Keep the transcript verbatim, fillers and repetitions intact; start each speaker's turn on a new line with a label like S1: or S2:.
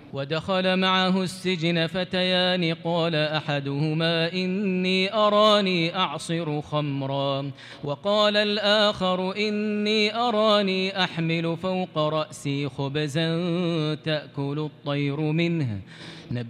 S1: ودخل معه السجن فتيان قال أحدهما إني أراني أعصر خمرا وقال الآخر إني أراني أحمل فوق رأسي خبزا تأكل الطير منه